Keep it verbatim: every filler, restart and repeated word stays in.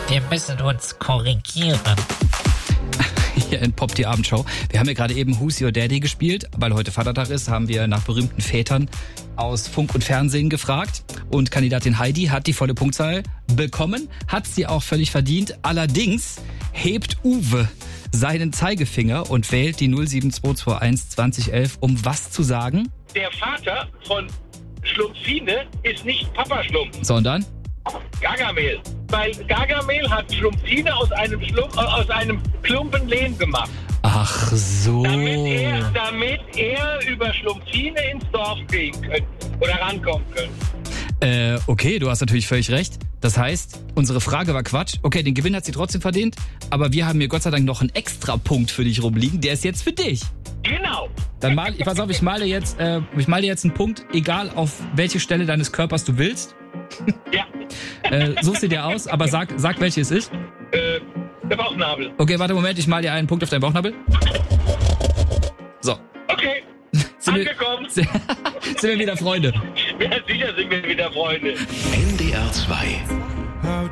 Wir müssen uns korrigieren. Hier in Pop die Abendshow. Wir haben ja gerade eben Who's Your Daddy gespielt. Weil heute Vatertag ist, haben wir nach berühmten Vätern aus Funk und Fernsehen gefragt. Und Kandidatin Heidi hat die volle Punktzahl bekommen. Hat sie auch völlig verdient. Allerdings hebt Uwe seinen Zeigefinger und wählt die null sieben zwei zwei eins zwanzig elf, um was zu sagen? Der Vater von Schlumpfine ist nicht Papa Schlumpf, Sondern? Gargamel. Weil Gargamel hat Schlumpfine aus einem, Schlumpf, äh, aus einem Klumpen Lehm gemacht. Ach so. Damit er, damit er über Schlumpfine ins Dorf gehen könnte oder rankommen könnte. Äh, okay, du hast natürlich völlig recht. Das heißt, unsere Frage war Quatsch. Okay, den Gewinn hat sie trotzdem verdient. Aber wir haben hier Gott sei Dank noch einen Extrapunkt für dich rumliegen. Der ist jetzt für dich. Genau. Dann mal, ich pass auf, ich male jetzt, äh, ich male jetzt einen Punkt, egal auf welche Stelle deines Körpers du willst. Ja. äh, such sie dir aus, aber sag, sag, welche es ist. Äh, der Bauchnabel. Okay, warte, Moment, ich mal dir einen Punkt auf deinen Bauchnabel. So. Okay. Sind Angekommen. Wir, sind wir wieder Freunde? Ja, sicher sind wir wieder Freunde. N D R zwei